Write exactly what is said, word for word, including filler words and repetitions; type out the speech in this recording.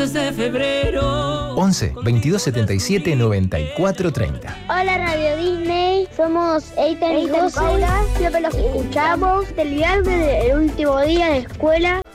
de febrero. once, veintidós setenta y siete, noventa y cuatro treinta. Hola Radio Disney, somos Eitan y José. Siempre los escuchamos del viernes del último día de escuela.